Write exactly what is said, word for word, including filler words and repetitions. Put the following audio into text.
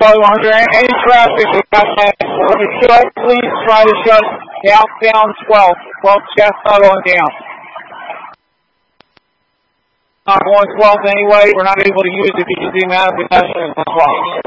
one hundred, any traffic, we got that. We're going to shut, please try to shut outbound twelve, twelve Chestnut on down. Not going twelve anyway, we're not able to use it because of the amount of pedestrians on twelve.